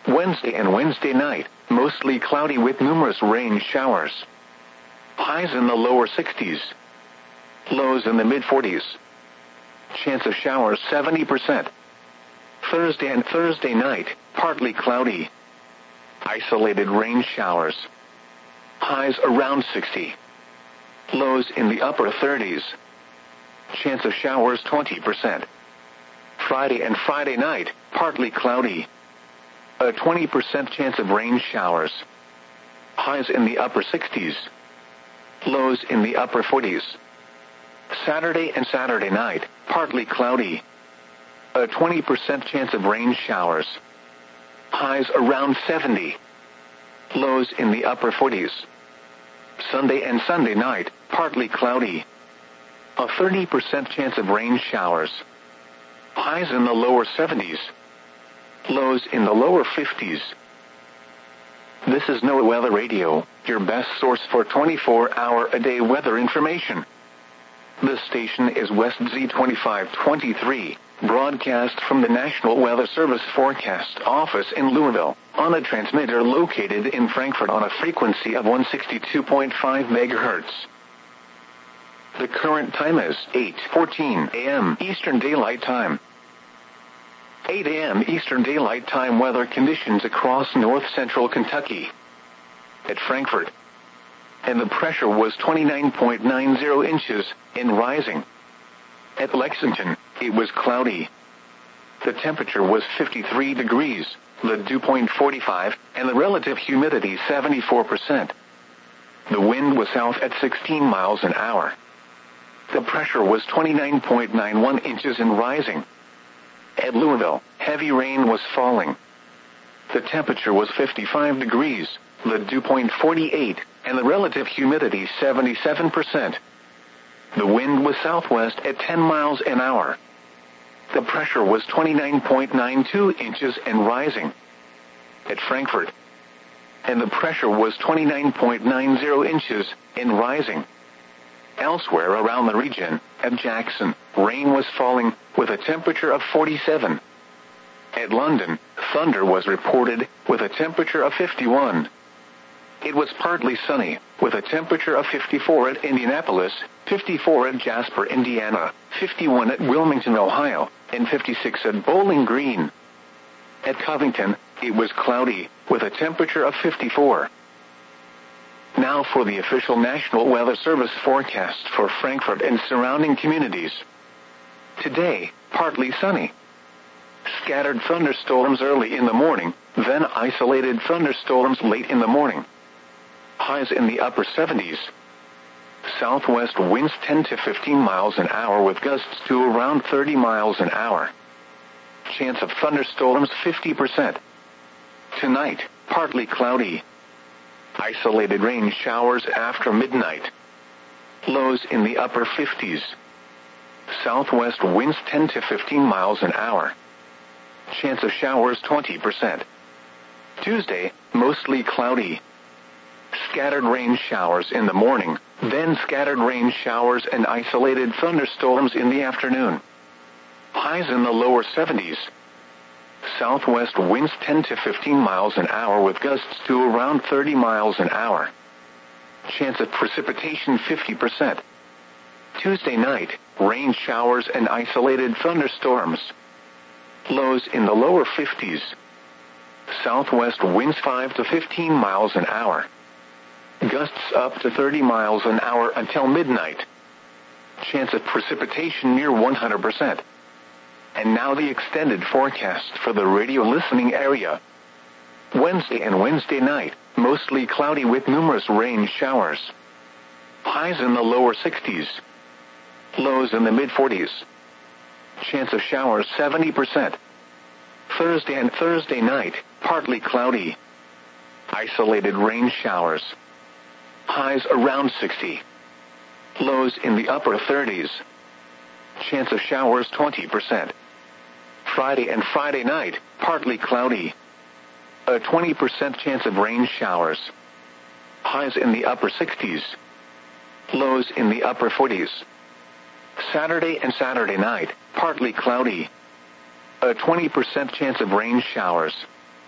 Wednesday and Wednesday night, mostly cloudy with numerous rain showers. Highs in the lower 60s. Lows in the mid-40s. Chance of showers 70%. Thursday and Thursday night, partly cloudy. Isolated rain showers. Highs around 60. Lows in the upper 30s. Chance of showers 20%. Friday and Friday night, partly cloudy. A 20% chance of rain showers. Highs in the upper 60s. Lows in the upper 40s. Saturday and Saturday night, partly cloudy. A 20% chance of rain showers. Highs around 70. Lows in the upper 40s. Sunday and Sunday night, partly cloudy. A 30% chance of rain showers. Highs in the lower 70s. Lows in the lower 50s. This is NOAA Weather Radio, your best source for 24-hour-a-day weather information. This station is West Z2523, broadcast from the National Weather Service Forecast Office in Louisville, on a transmitter located in Frankfort on a frequency of 162.5 MHz. The current time is 8:14 a.m. Eastern Daylight Time. 8 a.m. Eastern Daylight Time weather conditions across north-central Kentucky. At Frankfort, and the pressure was 29.90 inches, and rising. At Lexington, it was cloudy. The temperature was 53 degrees, the dew point 45, and the relative humidity 74%. The wind was south at 16 miles an hour. The pressure was 29.91 inches and rising. At Louisville, heavy rain was falling. The temperature was 55 degrees, the dew point 48, and the relative humidity 77%. The wind was southwest at 10 miles an hour. The pressure was 29.92 inches and rising. At Frankfort, and the pressure was 29.90 inches and rising. Elsewhere around the region, at Jackson, rain was falling with a temperature of 47. At London, thunder was reported with a temperature of 51. It was partly sunny, with a temperature of 54 at Indianapolis, 54 at Jasper, Indiana, 51 at Wilmington, Ohio, and 56 at Bowling Green. At Covington, it was cloudy, with a temperature of 54. Now for the official National Weather Service forecast for Frankfort and surrounding communities. Today, partly sunny. Scattered thunderstorms early in the morning, then isolated thunderstorms late in the morning. Highs in the upper 70s. Southwest winds 10 to 15 miles an hour with gusts to around 30 miles an hour. Chance of thunderstorms 50%. Tonight, partly cloudy. Isolated rain showers after midnight. Lows in the upper 50s. Southwest winds 10 to 15 miles an hour. Chance of showers 20%. Tuesday, mostly cloudy. Scattered rain showers in the morning, then scattered rain showers and isolated thunderstorms in the afternoon. Highs in the lower 70s. Southwest winds 10 to 15 miles an hour with gusts to around 30 miles an hour. Chance of precipitation 50%. Tuesday night, rain showers and isolated thunderstorms. Lows in the lower 50s. Southwest winds 5 to 15 miles an hour. Gusts up to 30 miles an hour until midnight. Chance of precipitation near 100%. And now the extended forecast for the radio listening area. Wednesday and Wednesday night, mostly cloudy with numerous rain showers. Highs in the lower 60s. Lows in the mid-40s. Chance of showers 70%. Thursday and Thursday night, partly cloudy. Isolated rain showers. Highs around 60. Lows in the upper 30s. Chance of showers 20%. Friday and Friday night, partly cloudy. A 20% chance of rain showers. Highs in the upper 60s. Lows in the upper 40s. Saturday and Saturday night, partly cloudy. A 20% chance of rain showers.